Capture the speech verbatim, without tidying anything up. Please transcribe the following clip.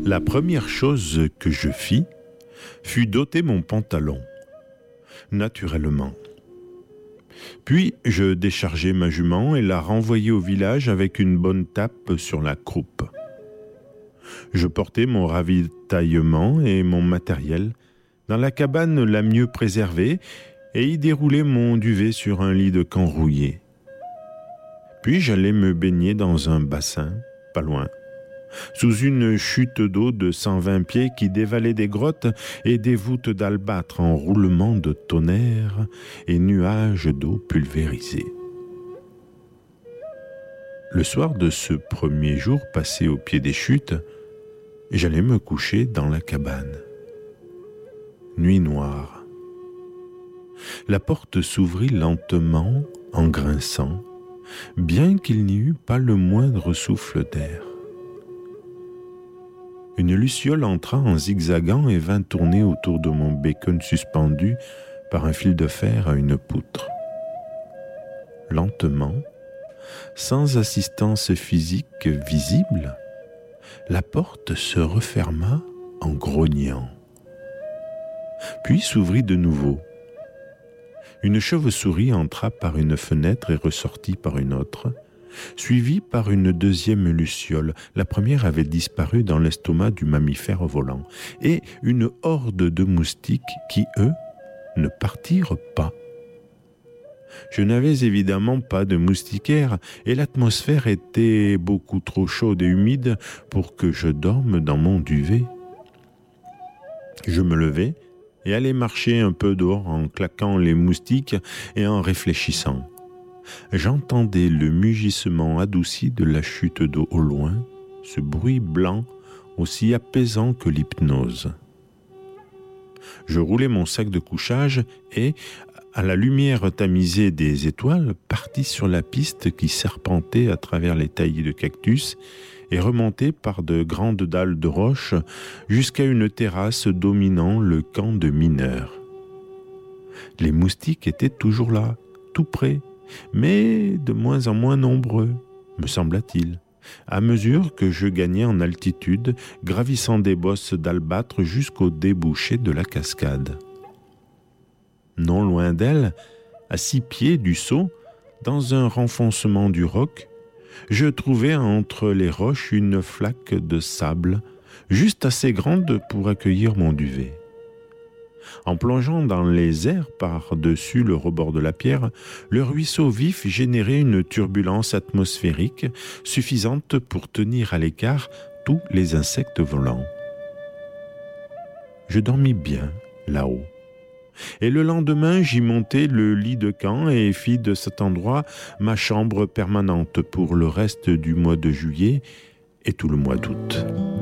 La première chose que je fis fut d'ôter mon pantalon, naturellement. Puis je déchargeai ma jument et la renvoyai au village avec une bonne tape sur la croupe. Je portai mon ravitaillement et mon matériel dans la cabane la mieux préservée et y déroulai mon duvet sur un lit de camp rouillé. Puis j'allai me baigner dans un bassin, pas loin, sous une chute d'eau de cent vingt pieds qui dévalait des grottes et des voûtes d'albâtre en roulement de tonnerre et nuages d'eau pulvérisée. Le soir de ce premier jour passé au pied des chutes, j'allais me coucher dans la cabane. Nuit noire. La porte s'ouvrit lentement en grinçant, bien qu'il n'y eût pas le moindre souffle d'air. Une luciole entra en zigzagant et vint tourner autour de mon bacon suspendu par un fil de fer à une poutre. Lentement, sans assistance physique visible, la porte se referma en grognant, puis s'ouvrit de nouveau. Une chauve-souris entra par une fenêtre et ressortit par une autre, suivie par une deuxième luciole. La première avait disparu dans l'estomac du mammifère volant, et une horde de moustiques qui, eux, ne partirent pas. Je n'avais évidemment pas de moustiquaire, et l'atmosphère était beaucoup trop chaude et humide pour que je dorme dans mon duvet. Je me levai et allai marcher un peu dehors en claquant les moustiques et en réfléchissant. J'entendais le mugissement adouci de la chute d'eau au loin, ce bruit blanc aussi apaisant que l'hypnose. Je roulai mon sac de couchage et, à la lumière tamisée des étoiles, partis sur la piste qui serpentait à travers les taillis de cactus et remontait par de grandes dalles de roche jusqu'à une terrasse dominant le camp de mineurs. Les moustiques étaient toujours là, tout près, mais de moins en moins nombreux, me sembla-t-il, à mesure que je gagnais en altitude, gravissant des bosses d'albâtre jusqu'au débouché de la cascade. Non loin d'elle, à six pieds du saut, dans un renfoncement du roc, je trouvai entre les roches une flaque de sable, juste assez grande pour accueillir mon duvet. En plongeant dans les airs par-dessus le rebord de la pierre, le ruisseau vif générait une turbulence atmosphérique suffisante pour tenir à l'écart tous les insectes volants. Je dormis bien là-haut. Et le lendemain, j'y montai le lit de camp et fis de cet endroit ma chambre permanente pour le reste du mois de juillet et tout le mois d'août.